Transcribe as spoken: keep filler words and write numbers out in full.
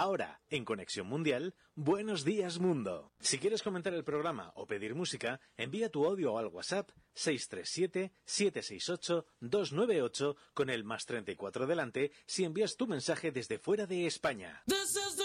Ahora, en Conexión Mundial, Buenos Días Mundo. Si quieres comentar el programa o pedir música, envía tu audio al WhatsApp seis tres siete, siete seis ocho, dos nueve ocho con el más treinta y cuatro delante si envías tu mensaje desde fuera de España. This